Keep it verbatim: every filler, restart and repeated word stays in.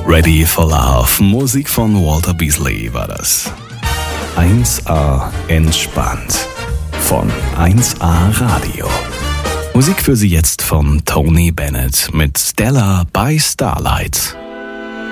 Ready for Love, Musik von Walter Beasley war das. eins a entspannt von eins a Radio. Musik für Sie jetzt von Tony Bennett mit Stella by Starlight.